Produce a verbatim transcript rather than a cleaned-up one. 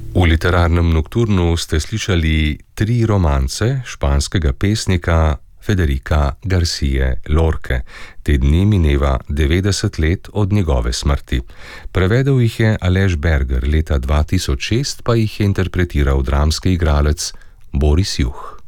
V literarnem nokturnu ste slišali tri romance španskega pesnika Federica Garcije Lorke. Te dni mineva devetdeset let od njegove smrti. Prevedel jih je Aleš Berger, leta dva tisoč šest pa jih je interpretiral dramski igralec Boris Juh.